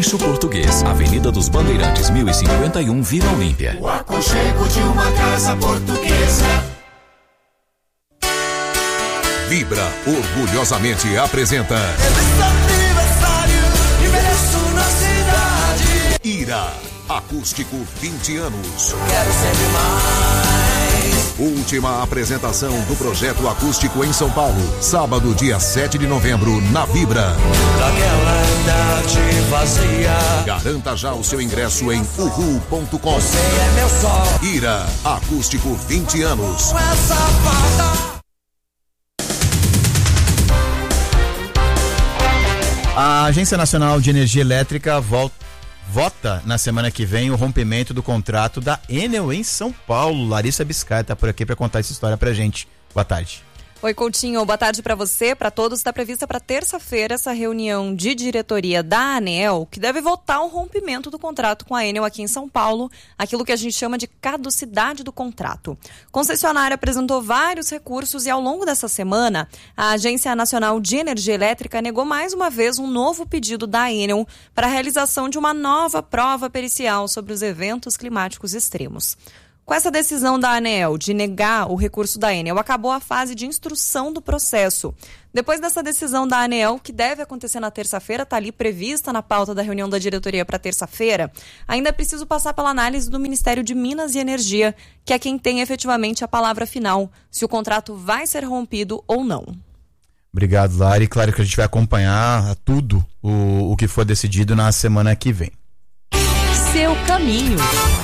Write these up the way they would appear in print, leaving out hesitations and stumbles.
Rancho Português, Avenida dos Bandeirantes, 1051, Vila Olímpia. O aconchego de uma casa portuguesa. Vibra orgulhosamente apresenta Aniversário e mereço na cidade. Ira, acústico 20 anos. Quero sempre mais. Última apresentação do projeto acústico em São Paulo, sábado, dia 7 de novembro, na Vibra. Daquela idade vazia. Garanta já o seu ingresso em uhu.com. Você é meu sol. Ira, acústico 20 anos. Essa fada. A Agência Nacional de Energia Elétrica vota na semana que vem o rompimento do contrato da Enel em São Paulo. Larissa Biscay está por aqui para contar essa história pra gente. Boa tarde. Oi, Coutinho, boa tarde para você, para todos. Está prevista para terça-feira essa reunião de diretoria da ANEEL, que deve votar o rompimento do contrato com a Enel aqui em São Paulo, aquilo que a gente chama de caducidade do contrato. A concessionária apresentou vários recursos e ao longo dessa semana, a Agência Nacional de Energia Elétrica negou mais uma vez um novo pedido da Enel para a realização de uma nova prova pericial sobre os eventos climáticos extremos. Com essa decisão da ANEEL de negar o recurso da Enel, acabou a fase de instrução do processo. Depois dessa decisão da ANEEL, que deve acontecer na terça-feira, está ali prevista na pauta da reunião da diretoria para terça-feira, ainda é preciso passar pela análise do Ministério de Minas e Energia, que é quem tem efetivamente a palavra final, se o contrato vai ser rompido ou não. Obrigado, Lari. Claro que a gente vai acompanhar tudo o que for decidido na semana que vem. Seu caminho.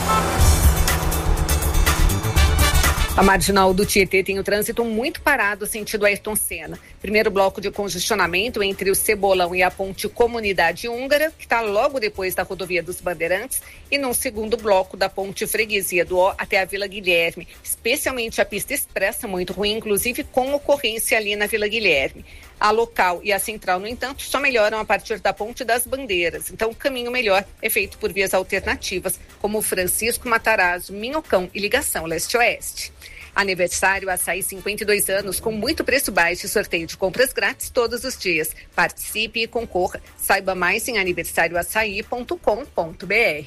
A marginal do Tietê tem o trânsito muito parado sentido Ayrton Senna. Primeiro bloco de congestionamento entre o Cebolão e a ponte Comunidade Húngara, que está logo depois da rodovia dos Bandeirantes, e num segundo bloco da ponte Freguesia do Ó até a Vila Guilherme, especialmente a pista expressa muito ruim, inclusive com ocorrência ali na Vila Guilherme. A local e a central, no entanto, só melhoram a partir da Ponte das Bandeiras. Então, o caminho melhor é feito por vias alternativas, como Francisco Matarazzo, Minhocão e ligação leste-oeste. Aniversário Açaí 52 anos com muito preço baixo e sorteio de compras grátis todos os dias. Participe e concorra. Saiba mais em aniversarioaçaí.com.br.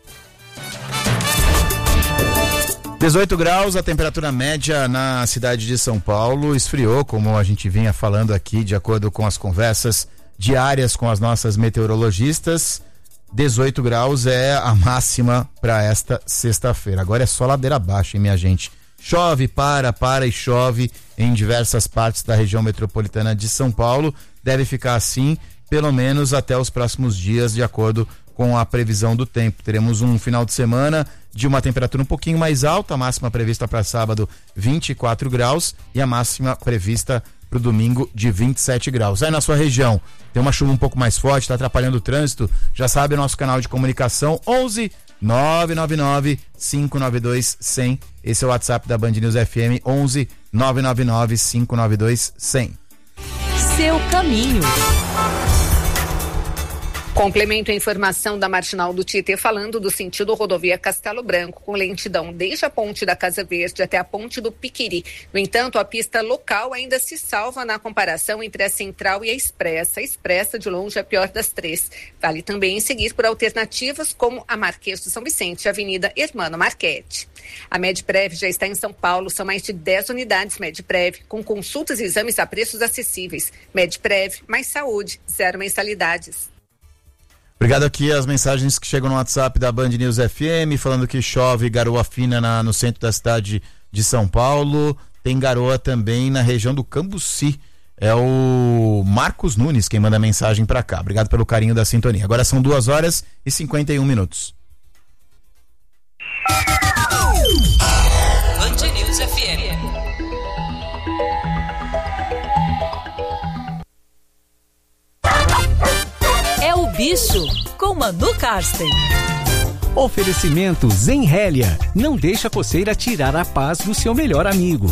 18 graus, a temperatura média na cidade de São Paulo esfriou, como a gente vinha falando aqui, de acordo com as conversas diárias com as nossas meteorologistas. 18 graus é a máxima para esta sexta-feira. Agora é só ladeira abaixo, hein, minha gente? Chove, para e chove em diversas partes da região metropolitana de São Paulo. Deve ficar assim pelo menos até os próximos dias, de acordo com a previsão do tempo. Teremos um final de semana de uma temperatura um pouquinho mais alta, a máxima prevista para sábado 24 graus e a máxima prevista para o domingo de 27 graus. Aí na sua região tem uma chuva um pouco mais forte, está atrapalhando o trânsito, já sabe o nosso canal de comunicação 11 999 592 100. Esse é o WhatsApp da Band News FM, 11 999 592 100. Seu caminho. Complemento a informação da marginal do Tietê falando do sentido rodovia Castelo Branco, com lentidão desde a ponte da Casa Verde até a ponte do Piquiri. No entanto, a pista local ainda se salva na comparação entre a Central e a Expressa. A Expressa, de longe, é a pior das três. Vale também seguir por alternativas como a Marquês de São Vicente e a Avenida Hermano Marchetti. A Medprev já está em São Paulo, são mais de 10 unidades Medprev, com consultas e exames a preços acessíveis. Medprev, mais saúde, 0 mensalidades. Obrigado aqui as mensagens que chegam no WhatsApp da Band News FM, falando que chove garoa fina no centro da cidade de São Paulo. Tem garoa também na região do Cambuci. É o Marcos Nunes quem manda mensagem para cá. Obrigado pelo carinho da sintonia. Agora são 2h51. Band News FM. É o bicho com Manu Karsten. Oferecimento Zenrélia. Não deixa a coceira tirar a paz do seu melhor amigo.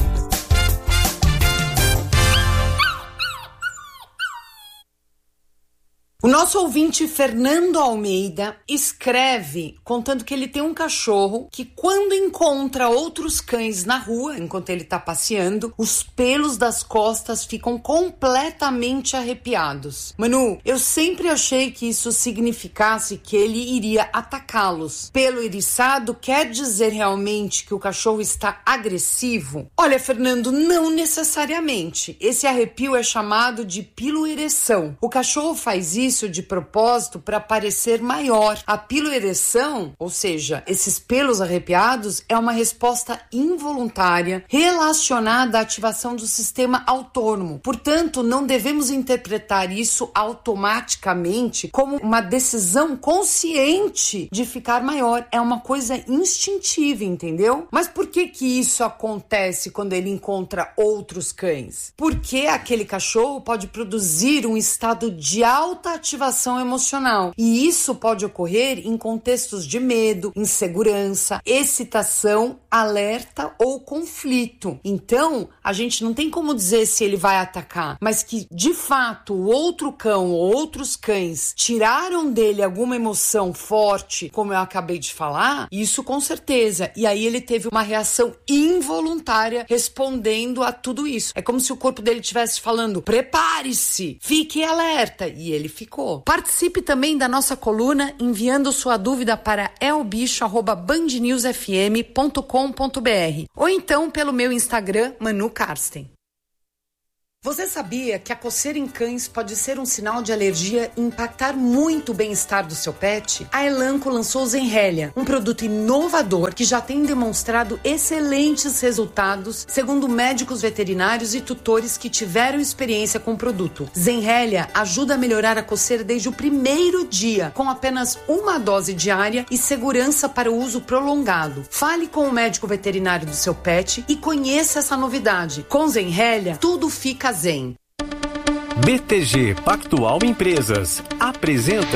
O nosso ouvinte Fernando Almeida escreve contando que ele tem um cachorro que quando encontra outros cães na rua, enquanto ele tá passeando, os pelos das costas ficam completamente arrepiados. Manu, eu sempre achei que isso significasse que ele iria atacá-los. Pelo eriçado quer dizer realmente que o cachorro está agressivo? Olha, Fernando, não necessariamente. Esse arrepio é chamado de piloereção. O cachorro faz isso de propósito para parecer maior. A piloereção, ou seja, esses pelos arrepiados, é uma resposta involuntária relacionada à ativação do sistema autônomo. Portanto, não devemos interpretar isso automaticamente como uma decisão consciente de ficar maior. É uma coisa instintiva, entendeu? Mas por que isso acontece quando ele encontra outros cães? Porque aquele cachorro pode produzir um estado de alta ativação emocional. E isso pode ocorrer em contextos de medo, insegurança, excitação, alerta ou conflito. Então, a gente não tem como dizer se ele vai atacar, mas que, de fato, o outro cão ou outros cães tiraram dele alguma emoção forte, como eu acabei de falar, isso com certeza. E aí ele teve uma reação involuntária respondendo a tudo isso. É como se o corpo dele estivesse falando: prepare-se, fique alerta. E ele ficou. Participe também da nossa coluna enviando sua dúvida para elbicho@bandnewsfm.com.br ou então pelo meu Instagram, Manu Karsten. Você sabia que a coceira em cães pode ser um sinal de alergia e impactar muito o bem-estar do seu pet? A Elanco lançou o Zenrelia, um produto inovador que já tem demonstrado excelentes resultados, segundo médicos veterinários e tutores que tiveram experiência com o produto. Zenrelia ajuda a melhorar a coceira desde o primeiro dia, com apenas uma dose diária e segurança para o uso prolongado. Fale com o médico veterinário do seu pet e conheça essa novidade. Com Zenrelia, tudo fica zen. BTG Pactual Empresas apresenta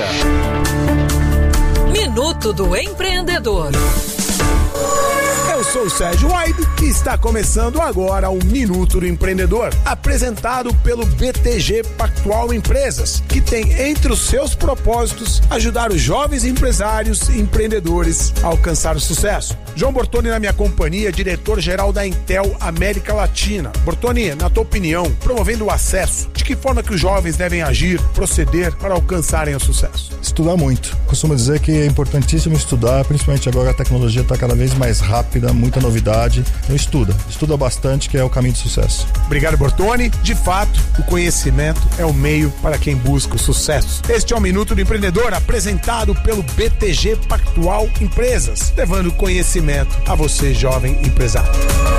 Minuto do Empreendedor. Eu sou o Sérgio Aide e está começando agora o Minuto do Empreendedor, apresentado pelo BTG Pactual Empresas, que tem entre os seus propósitos ajudar os jovens empresários e empreendedores a alcançar o sucesso. João Bortoni na minha companhia, diretor-geral da Intel América Latina. Bortoni, na tua opinião, promovendo o acesso, de que forma que os jovens devem agir, proceder para alcançarem o sucesso? Estudar muito. Costumo dizer que é importantíssimo estudar, principalmente agora a tecnologia está cada vez mais rápida, muita novidade. Então estuda bastante, que é o caminho de sucesso. Obrigado, Bortoni. De fato, o conhecimento é o meio para quem busca o sucesso. Este é o Minuto do Empreendedor, apresentado pelo BTG Pactual Empresas, levando conhecimento a você, jovem empresário.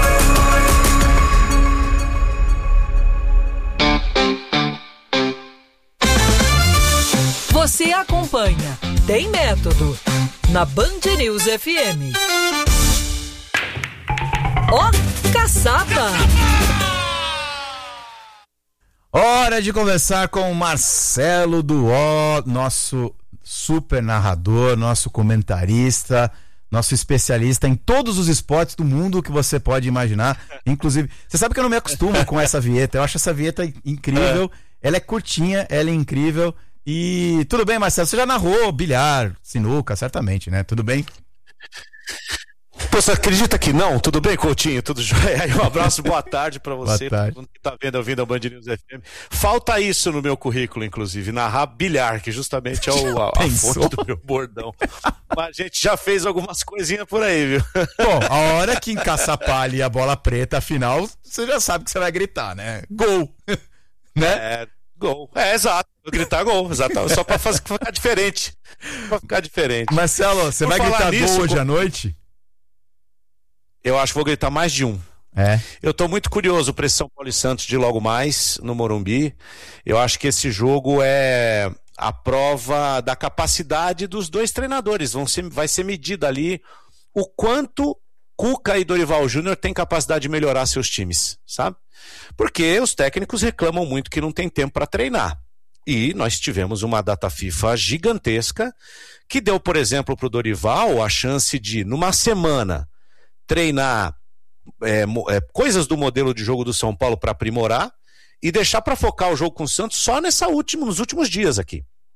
Você acompanha Tem Método na Band News FM. Ó, caçapa! Hora de conversar com o Marcelo Duó, nosso super narrador, nosso comentarista, nosso especialista em todos os esportes do mundo que você pode imaginar. Inclusive, você sabe que eu não me acostumo com essa vinheta. Eu acho essa vinheta incrível. Ela é curtinha, ela é incrível. E tudo bem, Marcelo? Você já narrou bilhar, sinuca, certamente, né? Tudo bem? Pô, você acredita que não? Tudo bem, Coutinho? Tudo jóia? Um abraço, boa tarde pra você, pra todo mundo que tá ouvindo a Band News FM. Falta isso no meu currículo, inclusive, narrar bilhar, que justamente é a fonte do meu bordão. Mas a gente já fez algumas coisinhas por aí, viu? Bom, a hora que encaçapar ali a bola preta, afinal, você já sabe que você vai gritar, né? Gol! Né? Gol. Exato. Vou gritar gol, exatamente. Só pra ficar diferente. Pra ficar diferente. Marcelo, você vai gritar gol hoje à noite? Eu acho que vou gritar mais de um. Eu tô muito curioso para esse São Paulo e Santos de logo mais, no Morumbi. Eu acho que esse jogo é a prova da capacidade dos dois treinadores. Vai ser medida ali o quanto Cuca e Dorival Júnior têm capacidade de melhorar seus times, sabe? Porque os técnicos reclamam muito que não tem tempo para treinar. E nós tivemos uma data FIFA gigantesca que deu, por exemplo, para o Dorival a chance de, numa semana, treinar coisas do modelo de jogo do São Paulo para aprimorar e deixar para focar o jogo com o Santos só nos últimos dias aqui.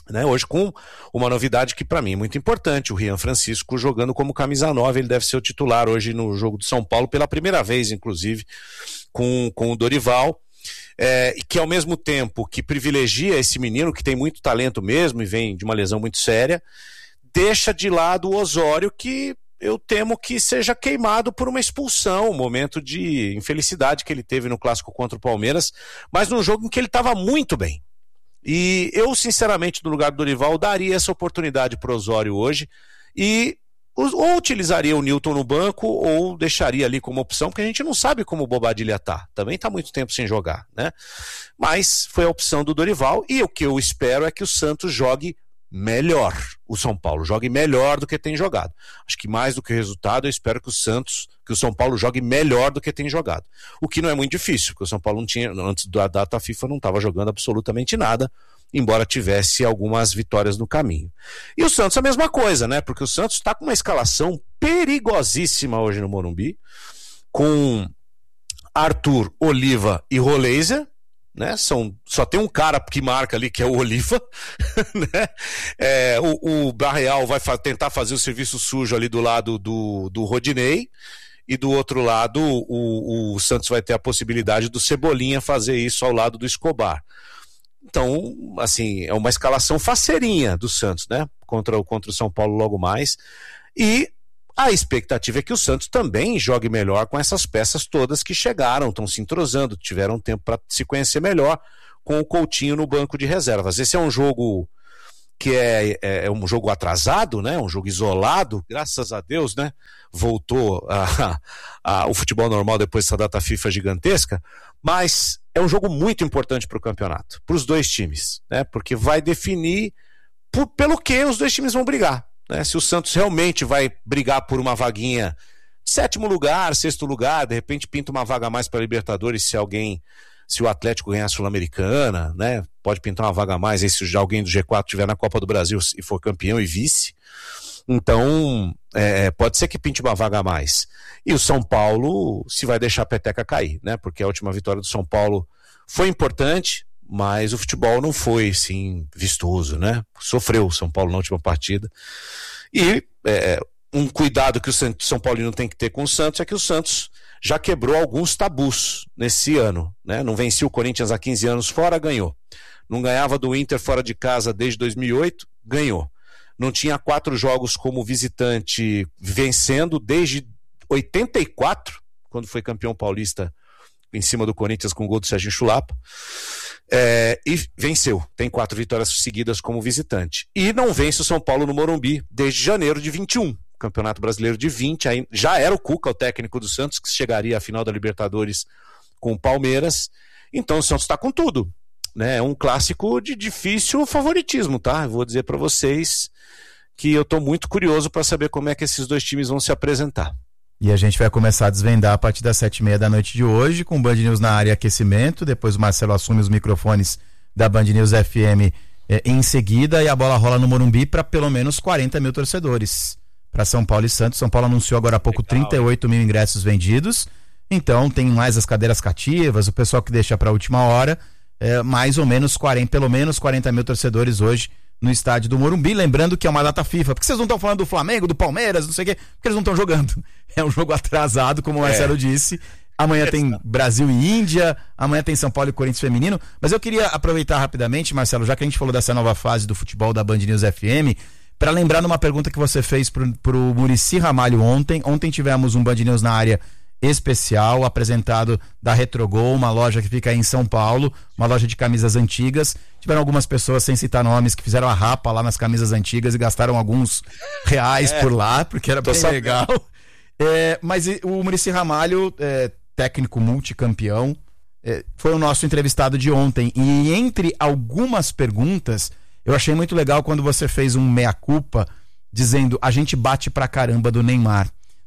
Né, hoje com uma novidade que para mim é muito importante, o Rian Francisco jogando como camisa 9, ele deve ser o titular hoje no jogo do São Paulo, pela primeira vez inclusive, com o Dorival, que ao mesmo tempo que privilegia esse menino que tem muito talento mesmo e vem de uma lesão muito séria, deixa de lado o Osório, que eu temo que seja queimado por uma expulsão, um momento de infelicidade que ele teve no clássico contra o Palmeiras, mas num jogo em que ele estava muito bem. E eu, sinceramente, no lugar do Dorival, daria essa oportunidade para o Osório hoje e ou utilizaria o Newton no banco ou deixaria ali como opção, porque a gente não sabe como o Bobadilla tá. Também tá muito tempo sem jogar, né? Mas foi a opção do Dorival e o que eu espero é que o Santos jogue melhor, o São Paulo jogue melhor do que tem jogado. Acho que mais do que o resultado, eu espero que o São Paulo jogue melhor do que tem jogado. O que não é muito difícil, porque o São Paulo não tinha, antes da data FIFA, não estava jogando absolutamente nada, embora tivesse algumas vitórias no caminho. E o Santos a mesma coisa, né? Porque o Santos está com uma escalação perigosíssima hoje no Morumbi, com Arthur, Oliva e Roleiser, né? Só tem um cara que marca ali, que é o Oliva, né? O Barreal vai tentar fazer o serviço sujo ali do lado do Rodinei, e do outro lado o Santos vai ter a possibilidade do Cebolinha fazer isso ao lado do Escobar. Então, assim, é uma escalação faceirinha do Santos, né? Contra o São Paulo logo mais, e a expectativa é que o Santos também jogue melhor com essas peças todas que chegaram, estão se entrosando, tiveram tempo para se conhecer melhor, com o Coutinho no banco de reservas. Esse é um jogo que é um jogo atrasado, né? Um jogo isolado, graças a Deus, né? Voltou o futebol normal depois dessa data FIFA gigantesca, mas é um jogo muito importante para o campeonato, para os dois times, né? Porque vai definir pelo que os dois times vão brigar. Né, se o Santos realmente vai brigar por uma vaguinha de 7º lugar, 6º lugar, de repente pinta uma vaga a mais para a Libertadores se o Atlético ganhar a Sul-Americana, né, pode pintar uma vaga a mais aí se alguém do G4 estiver na Copa do Brasil e for campeão e vice. Então pode ser que pinte uma vaga a mais. E o São Paulo se vai deixar a peteca cair, né, porque a última vitória do São Paulo foi importante, mas o futebol não foi, assim, vistoso, né? Sofreu o São Paulo na última partida. E um cuidado que o São Paulino tem que ter com o Santos é que o Santos já quebrou alguns tabus nesse ano, né? Não vencia o Corinthians há 15 anos fora, ganhou. Não ganhava do Inter fora de casa desde 2008, ganhou. Não tinha 4 jogos como visitante vencendo desde 84, quando foi campeão paulista em cima do Corinthians com o gol do Serginho Chulapa. E venceu, tem 4 vitórias seguidas como visitante, e não vence o São Paulo no Morumbi desde janeiro de 21, Campeonato Brasileiro de 20, aí já era o Cuca o técnico do Santos, que chegaria à final da Libertadores com o Palmeiras. Então o Santos está com tudo, né? É um clássico de difícil favoritismo, tá? Eu vou dizer para vocês que eu tô muito curioso para saber como é que esses dois times vão se apresentar. E a gente vai começar a desvendar a partir das 7h30 da noite de hoje, com o Band News na área aquecimento. Depois o Marcelo assume os microfones da Band News FM em seguida, e a bola rola no Morumbi para pelo menos 40 mil torcedores para São Paulo e Santos. São Paulo anunciou agora há pouco 38 mil ingressos vendidos, então tem mais as cadeiras cativas, o pessoal que deixa para a última hora, mais ou menos pelo menos 40 mil torcedores hoje no estádio do Morumbi, lembrando que é uma data FIFA. Porque vocês não estão falando do Flamengo, do Palmeiras, não sei o quê, porque eles não estão jogando. É um jogo atrasado, como o Marcelo disse. Amanhã tem Brasil e Índia, amanhã tem São Paulo e Corinthians feminino. Mas eu queria aproveitar rapidamente, Marcelo, já que a gente falou dessa nova fase do futebol da Band News FM, para lembrar numa pergunta que você fez pro Muricy Ramalho ontem. Ontem tivemos um Band News na área especial, apresentado da Retrogol, uma loja que fica aí em São Paulo, uma loja de camisas antigas. Tiveram algumas pessoas, sem citar nomes, que fizeram a rapa lá nas camisas antigas e gastaram alguns reais por lá, porque era bem legal. Mas o Muricy Ramalho, técnico multicampeão, foi o nosso entrevistado de ontem. E entre algumas perguntas, eu achei muito legal quando você fez um meia-culpa, dizendo: a gente bate pra caramba no Neymar,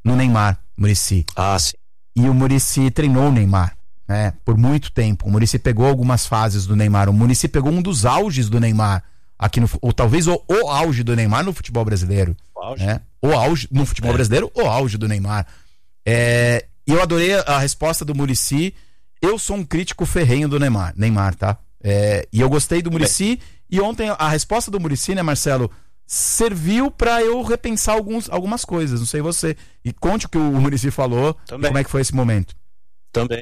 Muricy. Ah, sim. E o Muricy treinou o Neymar, né, por muito tempo. O Muricy pegou algumas fases do Neymar. O Muricy pegou um dos auges do Neymar aqui ou talvez o auge do Neymar no futebol brasileiro. O auge? Né? O auge no futebol brasileiro, o auge do Neymar. E eu adorei a resposta do Muricy. Eu sou um crítico ferrenho do Neymar, tá? E eu gostei do Muricy E ontem a resposta do Muricy, né, Marcelo, serviu para eu repensar algumas coisas, não sei você. E conte o que o Muricy falou, também. Como é que foi esse momento. Também.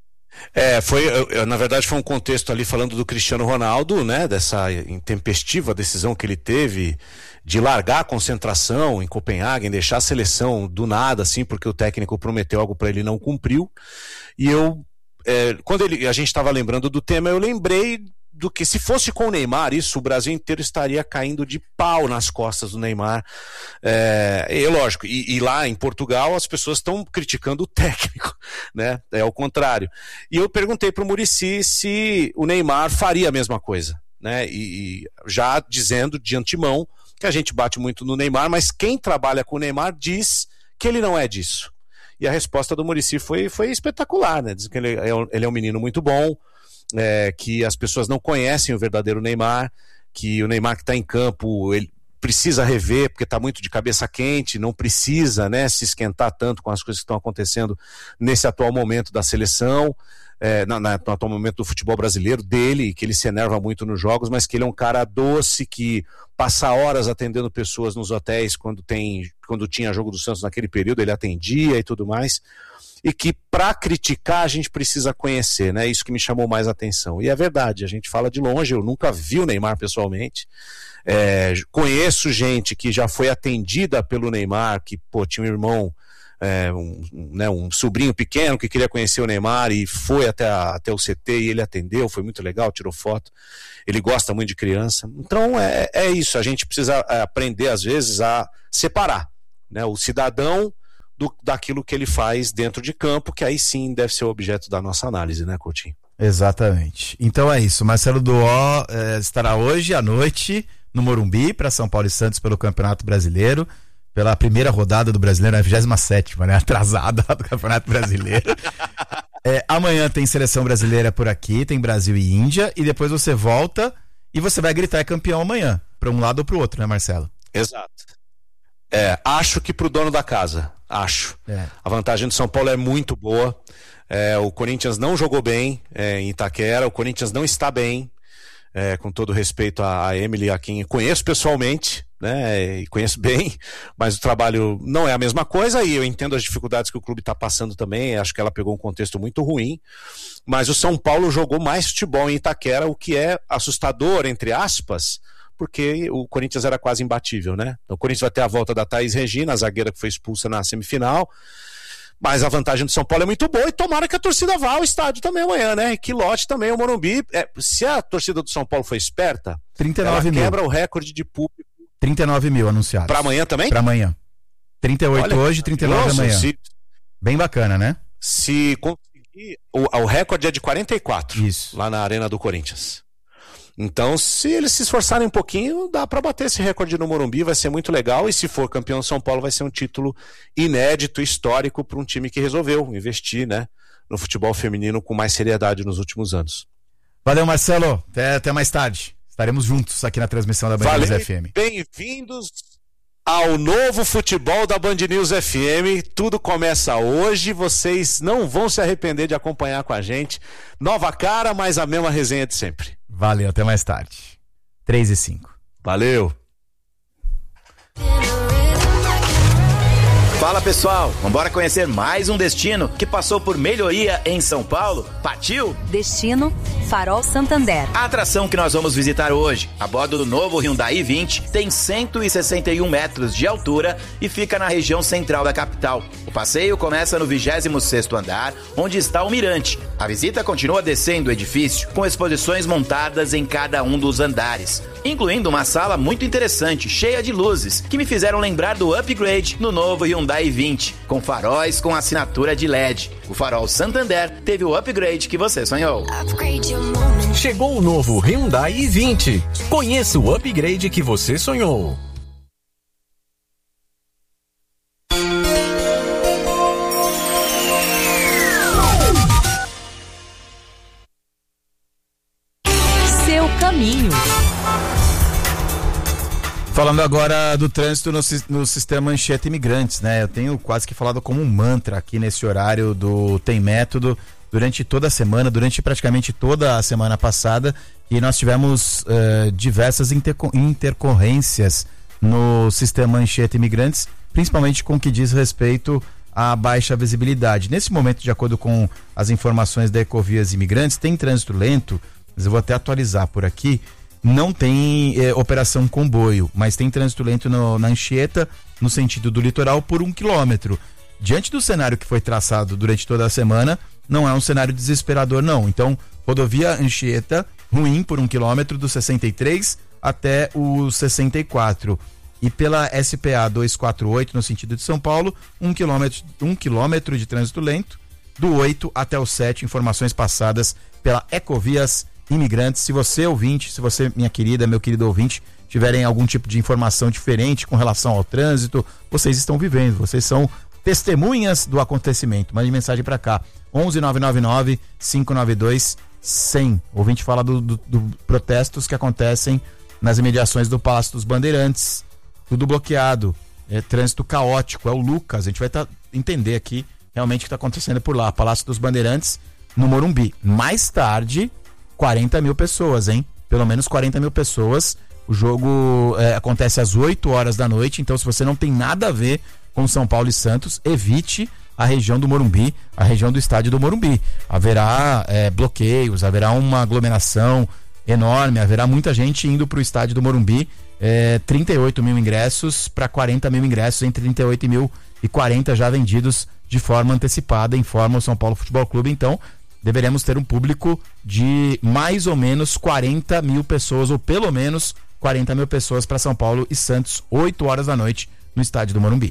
Na verdade foi um contexto ali falando do Cristiano Ronaldo, né, dessa intempestiva decisão que ele teve de largar a concentração em Copenhague, deixar a seleção do nada, assim, porque o técnico prometeu algo para ele e não cumpriu. E quando a gente estava lembrando do tema, eu lembrei do que se fosse com o Neymar, o Brasil inteiro estaria caindo de pau nas costas do Neymar. Lógico, e lá em Portugal as pessoas estão criticando o técnico, né? É o contrário. E eu perguntei para o Muricy se o Neymar faria a mesma coisa, né? E já dizendo de antemão que a gente bate muito no Neymar, mas quem trabalha com o Neymar diz que ele não é disso. E a resposta do Muricy foi espetacular, né? Diz que ele é um menino muito bom, que as pessoas não conhecem o verdadeiro Neymar, que o Neymar que está em campo, ele precisa rever, porque está muito de cabeça quente, não precisa, né, se esquentar tanto com as coisas que estão acontecendo nesse atual momento da seleção, no atual momento do futebol brasileiro dele, que ele se enerva muito nos jogos, mas que ele é um cara doce, que passa horas atendendo pessoas nos hotéis quando tinha jogo do Santos naquele período, ele atendia e tudo mais. E que para criticar a gente precisa conhecer, né? Isso que me chamou mais a atenção. E é verdade, a gente fala de longe, eu nunca vi o Neymar pessoalmente. Conheço gente que já foi atendida pelo Neymar, que tinha um irmão, um sobrinho pequeno que queria conhecer o Neymar e foi até o CT e ele atendeu, foi muito legal, tirou foto. Ele gosta muito de criança. Então é isso, a gente precisa aprender às vezes a separar, né? O cidadão daquilo que ele faz dentro de campo, que aí sim deve ser o objeto da nossa análise, né, Coutinho? Exatamente. Então é isso, Marcelo Duó estará hoje à noite no Morumbi para São Paulo e Santos pelo Campeonato Brasileiro, pela primeira rodada do Brasileiro, a 27ª, né, atrasada do Campeonato Brasileiro. Amanhã tem Seleção Brasileira por aqui, tem Brasil e Índia, e depois você volta e você vai gritar campeão amanhã, para um lado ou para o outro, né, Marcelo? Exato. Acho que pro dono da casa. Acho. A vantagem do São Paulo é muito boa. O Corinthians não jogou bem em Itaquera, o Corinthians não está bem, com todo respeito a Emily, a quem conheço pessoalmente, né, e conheço bem, mas o trabalho não é a mesma coisa e eu entendo as dificuldades que o clube está passando também, acho que ela pegou um contexto muito ruim, mas o São Paulo jogou mais futebol em Itaquera, o que é assustador, entre aspas, porque o Corinthians era quase imbatível, né? Então, o Corinthians vai ter a volta da Thaís Regina, a zagueira que foi expulsa na semifinal, mas a vantagem do São Paulo é muito boa e tomara que a torcida vá ao estádio também amanhã, né? E que lote também o Morumbi. Se a torcida do São Paulo foi esperta, 39 mil. Quebra o recorde de público. 39 mil anunciados. Para amanhã também? Para amanhã. 38 hoje, 39 amanhã. Bem bacana, né? Se conseguir, o recorde é de 44. Isso. Lá na Arena do Corinthians. Então, se eles se esforçarem um pouquinho, dá para bater esse recorde no Morumbi, vai ser muito legal. E se for campeão São Paulo, vai ser um título inédito, histórico para um time que resolveu investir, né, no futebol feminino com mais seriedade nos últimos anos. Valeu, Marcelo. Até mais tarde. Estaremos juntos aqui na transmissão da Band News FM. Bem-vindos ao novo futebol da Band News FM. Tudo começa hoje. Vocês não vão se arrepender de acompanhar com a gente. Nova cara, mas a mesma resenha de sempre. Valeu, até mais tarde. 3:05. Valeu. Fala pessoal, vambora conhecer mais um destino que passou por melhoria em São Paulo? Partiu? Destino Farol Santander. A atração que nós vamos visitar hoje, a bordo do novo Hyundai i20, tem 161 metros de altura e fica na região central da capital. O passeio começa no 26º andar, onde está o mirante. A visita continua descendo o edifício, com exposições montadas em cada um dos andares, incluindo uma sala muito interessante, cheia de luzes, que me fizeram lembrar do upgrade no novo Hyundai i20, com faróis com assinatura de LED. O Farol Santander teve o upgrade que você sonhou. Chegou o novo Hyundai i20. Conheça o upgrade que você sonhou. Seu caminho. Falando agora do trânsito no sistema Anchieta Imigrantes, né? Eu tenho quase que falado como um mantra aqui nesse horário do Tem Método, durante toda a semana, durante praticamente toda a semana passada, e nós tivemos diversas intercorrências no sistema Anchieta Imigrantes, principalmente com o que diz respeito à baixa visibilidade. Nesse momento, de acordo com as informações da Ecovias Imigrantes, tem trânsito lento, mas eu vou até atualizar por aqui, não tem operação comboio, mas tem trânsito lento na Anchieta, no sentido do litoral, por 1 quilômetro. Diante do cenário que foi traçado durante toda a semana, não é um cenário desesperador, não. Então, rodovia Anchieta, ruim por 1 quilômetro, do 63 até o 64. E pela SPA 248, no sentido de São Paulo, 1 quilômetro de trânsito lento, do 8 até o 7, informações passadas pela Ecovias Imigrantes. Se você, ouvinte, se você, minha querida, meu querido ouvinte, tiverem algum tipo de informação diferente com relação ao trânsito, vocês estão vivendo, vocês são testemunhas do acontecimento. Mande mensagem para cá, 11-999-592-100. O ouvinte fala do protestos que acontecem nas imediações do Palácio dos Bandeirantes, tudo bloqueado, trânsito caótico. É o Lucas, a gente vai entender aqui realmente o que está acontecendo por lá. Palácio dos Bandeirantes, no Morumbi. Mais tarde, 40 mil pessoas, hein? Pelo menos 40 mil pessoas. O jogo acontece às 8 horas da noite, então se você não tem nada a ver com São Paulo e Santos, evite a região do Morumbi, a região do estádio do Morumbi. Haverá bloqueios, haverá uma aglomeração enorme, haverá muita gente indo para o estádio do Morumbi. 38 mil ingressos para 40 mil ingressos, entre 38 mil e 40 já vendidos de forma antecipada, informa o São Paulo Futebol Clube. Então, deveremos ter um público de mais ou menos 40 mil pessoas, ou pelo menos 40 mil pessoas para São Paulo e Santos, 8 horas da noite, no estádio do Morumbi.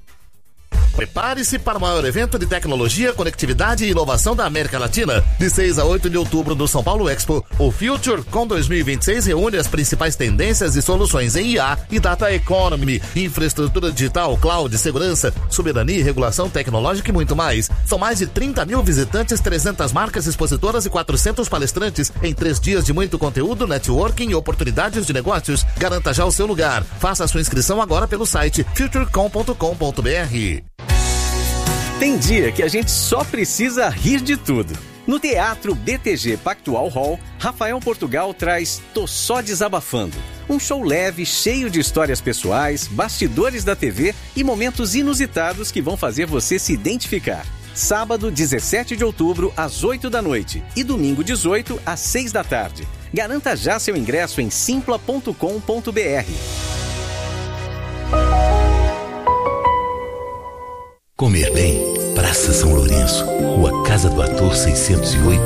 Prepare-se para o maior evento de tecnologia, conectividade e inovação da América Latina. De 6 a 8 de outubro no São Paulo Expo, o FutureCon 2026 reúne as principais tendências e soluções em IA e Data Economy, infraestrutura digital, cloud, segurança, soberania e regulação tecnológica e muito mais. São mais de 30 mil visitantes, 300 marcas expositoras e 400 palestrantes em 3 dias de muito conteúdo, networking e oportunidades de negócios. Garanta já o seu lugar. Faça a sua inscrição agora pelo site futurecon.com.br. Tem dia que a gente só precisa rir de tudo. No Teatro BTG Pactual Hall, Rafael Portugal traz Tô Só Desabafando. Um show leve, cheio de histórias pessoais, bastidores da TV e momentos inusitados que vão fazer você se identificar. Sábado, 17 de outubro, às 8 da noite e domingo, 18, às 6 da tarde. Garanta já seu ingresso em simpla.com.br. Comer bem, Praça São Lourenço, Rua Casa do Ator 608,